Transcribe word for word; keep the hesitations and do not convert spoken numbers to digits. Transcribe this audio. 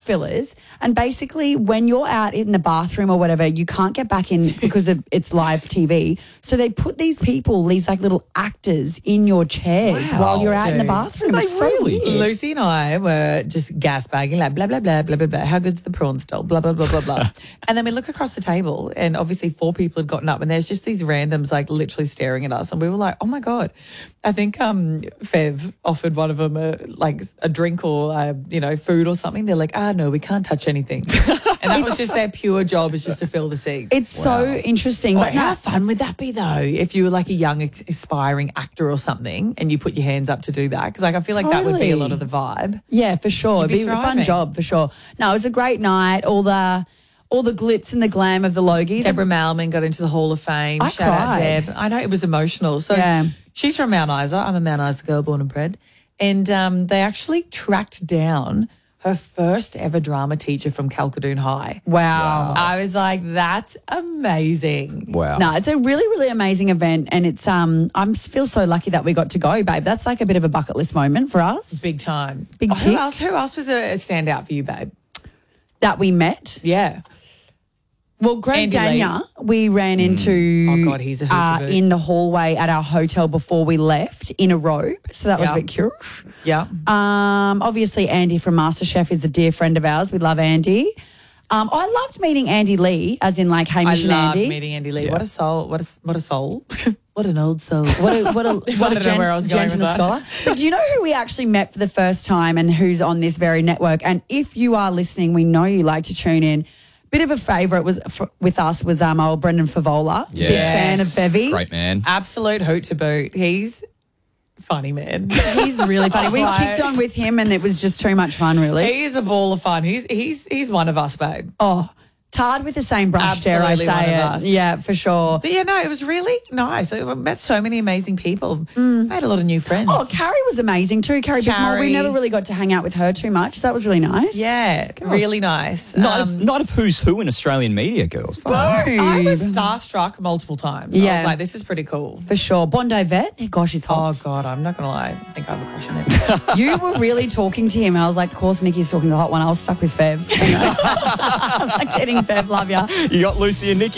fillers. And basically, when you're out in the bathroom or whatever, you can't get back in because of it's live T V. So they put these people, these like little actors in your chairs Wow, while you're out dude. in the bathroom. They It's so really? weird. Lucy and I were just gas bagging, like blah, blah, blah, blah, blah, blah. How good's the prawn stall? Blah, blah, blah, blah, blah. And then we look across the table and obviously four people had gotten up and there's just these randoms like literally staring at us. And we were like, oh my God. I think um, Fev offered one of them a, like a drink or, uh, you know, food or something. They're like, ah, no, we can't touch anything. And that was just their pure job, is just to fill the seat. It's so interesting. Like, But how no, fun would that be, though, if you were like a young, ex- aspiring actor or something and you put your hands up to do that? Because like, I feel like that would be a lot of the vibe. yeah, for sure. It'd be be, a fun thriving. job, for sure. No, it was a great night. All the all the glitz and the glam of the Logies. Deborah Malman got into the Hall of Fame. I Shout out, cried. Deb. I know it was emotional. So Yeah. she's from Mount Isa. I'm a Mount Isa girl, born and bred. And um, they actually tracked down her first ever drama teacher from Calcadoon High. Wow. I was like, that's amazing. Wow. No, it's a really, really amazing event, and it's um, I feel so lucky that we got to go, babe. That's like a bit of a bucket list moment for us Big time. Big Oh, who tick. else? Who else was a, a standout for you, babe? that we met. Yeah. Well, Greg Andy Dania, we ran into Oh, God, he's a hoot to uh, boot. in the hallway at our hotel before we left in a robe, so that was Yeah. a bit cute. Yeah. Um, obviously, Andy from MasterChef is a dear friend of ours. We love Andy. Um, I loved meeting Andy Lee, as in like I Hamish and loved Andy. meeting Andy Lee. What a soul. What a, what a soul. What an old soul. What a what a what don't a know gen, where I was going gent and with a that. scholar. But do you know who we actually met for the first time and who's on this very network? And if you are listening, we know you like to tune in. Bit of a favourite was for, with us was um old Brendan Favola. Big Yes. fan of Bevy. Great man. Absolute hoot to boot. He's funny, man. He's really funny. We Right. kicked on with him and it was just too much fun, really. He is a ball of fun. He's he's he's one of us, babe. Oh, tarred with the same brush, dare I Absolutely say one of it. us. Yeah, for sure. But yeah, no, it was really nice. I met so many amazing people. Made a lot of new friends. Oh, Carrie was amazing too. Carrie, Bickmore. We Carrie. never really got to hang out with her too much. So that was really nice. yeah, really nice. Not, Um, of, not of who's who in Australian media, girls. Fuck. I was starstruck multiple times. I Yeah. was like, this is pretty cool. For sure. Bondi Vet. Gosh, he's Oh, hot. God, I'm not going to lie. I think I have a crush on him. You were really talking to him, and I was like, of course, Nikki's talking to the hot one. I was stuck with Fev. I'm like, getting Fev, love ya. You got Lucy and Nikki.